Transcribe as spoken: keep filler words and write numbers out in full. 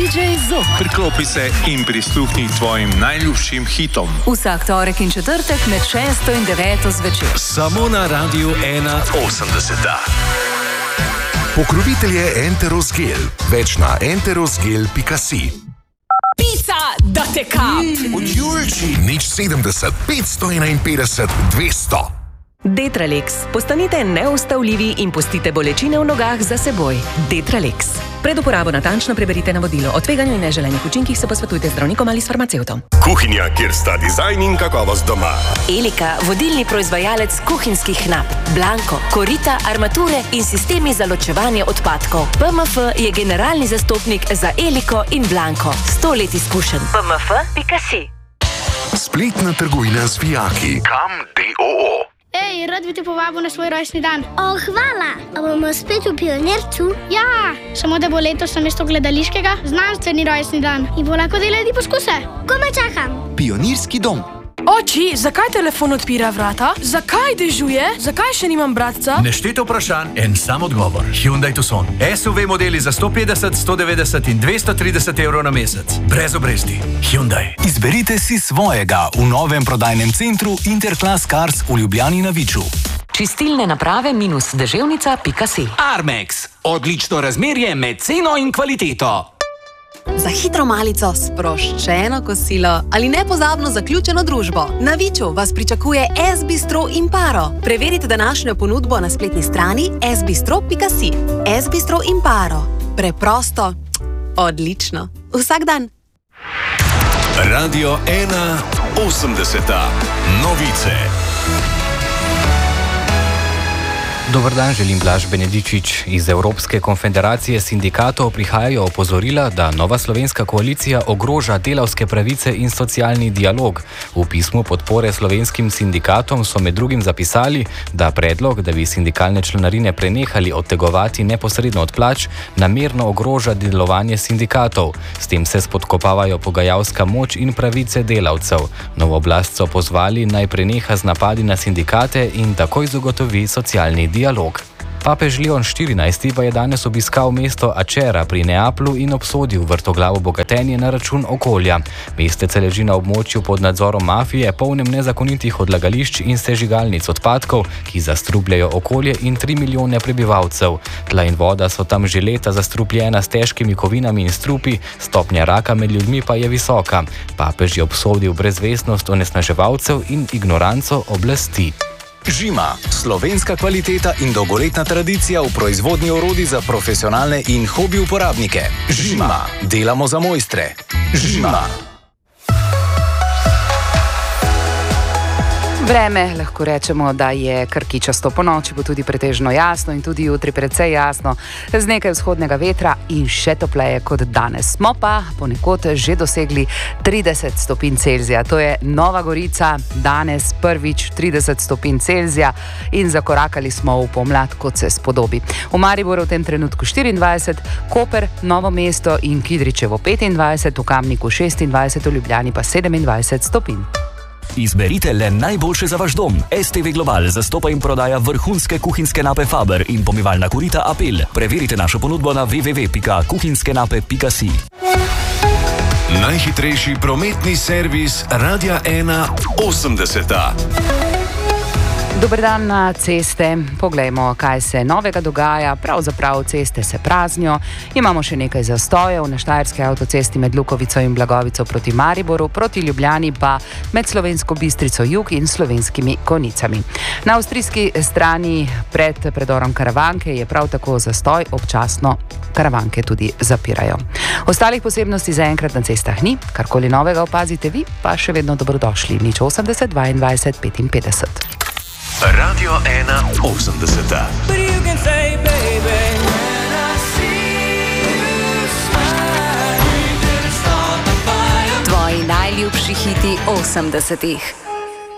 didžej Zob. Priklopi se in prisluhni tvojim najljubšim hitom. Vsak torek in četrtek med šesto in deveto zvečer. Samo na Radiu ena osemdeset. Pokrovitelj je Enteros Gel. Več na enterosgel pika si. Pica, da te kap! Od Julči. Nič sedemdeset, petsto enainpetdeset, dvesto. Detralex. Postanite neustavljivi in pustite bolečine v nogah za seboj. Detralex. Pred uporabo natančno preberite navodilo. O tveganju in neželenih učinkih se posvetujte z zdravnikom ali s farmacevtom. Kuhinja, kjer sta dizajn in kakovost doma. Elika, vodilni proizvajalec kuhinjskih knap. Blanko, korita, armature in sistemi za ločevanje odpadkov. P M F je generalni zastopnik za Eliko in Blanko. Sto let izkušenj. P M F pika si. Spletna trgovina z vijaki. Kam D O O. Ej, rad bi te povabil na svoj rojstni dan. O, hvala. A bomo spet v Pionircu? Ja, samo da bo letos namesto gledališkega znanstveni rojstni dan. In bo lahko delali poskuse. Komaj čakam. Pionirski dom. Oči, zakaj telefon odpira vrata? Zakaj dežuje? Zakaj še nimam bratca? Neštete vprašanj, en sam odgovor. Hyundai Tucson. S U V modeli za sto petdeset, sto devetdeset in dvesto trideset evrov na mesec. Brez obresti. Hyundai. Izberite si svojega v novem prodajnem centru Interclass Cars v Ljubljani na Viču. Čistilne naprave minus deževnica pika si. Armex. Odlično razmerje med ceno in kvaliteto. Za hitro malico, sproščeno kosilo ali nepozabno zaključeno družbo. Na Viču vas pričakuje S Bistro Imparo. Preverite današnjo ponudbo na spletni strani s bistro pika si. S Bistro Imparo. Preprosto, odlično. Vsak dan. Radio ena osemdeset. Novice. Dobar dan, želim Blaž Benedičič. Iz Evropske konfederacije sindikatov prihajajo opozorila, da nova slovenska koalicija ogroža delavske pravice in socialni dialog. V pismu podpore slovenskim sindikatom so med drugim zapisali, da predlog, da bi sindikalne članarine prenehali odtegovati neposredno od plač, namerno ogroža delovanje sindikatov. S tem se spodkopavajo pogajalska moč in pravice delavcev. Novo oblast so pozvali, naj preneha z napadi na sindikate in takoj zagotovi socialni dialog. Dialog. Papež Leon štirinajsti pa je danes obiskal mesto Acera pri Neaplu in obsodil vrtoglavo bogatenje na račun okolja. Mestece leži na območju pod nadzorom mafije, polnem nezakonitih odlagališč in sežigalnic odpadkov, ki zastrupljajo okolje in tri milijone prebivalcev. Tla in voda so tam že leta zastrupljena s težkimi kovinami in strupi, stopnja raka med ljudmi pa je visoka. Papež je obsodil brezvestnost onesnaževalcev in ignoranco oblasti. Žima. Slovenska kvaliteta in dolgoletna tradicija v proizvodnji orodij za profesionalne in hobi uporabnike. Žima. Delamo za mojstre. Žima. Vreme, lahko rečemo, da je krkičasto. Po noči bo tudi pretežno jasno in tudi jutri precej jasno, z nekaj vzhodnega vetra in še topleje kot danes. Smo pa ponekod že dosegli trideset stopinj Celzija. To je Nova Gorica, danes prvič trideset stopinj Celzija in zakorakali smo v pomlad, kot se spodobi. V Mariboru v tem trenutku štiriindvajset, Koper, Novo mesto in Kidričevo petindvajset, v Kamniku šestindvajset, v Ljubljani pa sedemindvajset stopinj. Izberite le najboljše za vaš dom. S T V Global zastopa in prodaja vrhunske kuhinjske nape Faber in pomivalna korita Apel. Preverite našo ponudbo na w w w pika kuhinjskenape pika si. Najhitrejši prometni servis Radia ena osemdeset. Dober dan na ceste. Poglejmo, kaj se novega dogaja. Pravzaprav ceste se praznijo. Imamo še nekaj zastojev na Štajerski avtocesti med Lukovico in Blagovico proti Mariboru, proti Ljubljani pa med Slovensko Bistrico jug in Slovenskimi Konicami. Na avstrijski strani pred predorom Karavanke je prav tako zastoj, občasno Karavanke tudi zapirajo. Ostalih posebnosti zaenkrat na cestah ni. Karkoli novega opazite vi, pa še vedno dobrodošli. Nič osemdeset, dvaindvajset, petinpetdeset. Radio ena osemdeset. Tvoji najljubši hiti osemdesetih.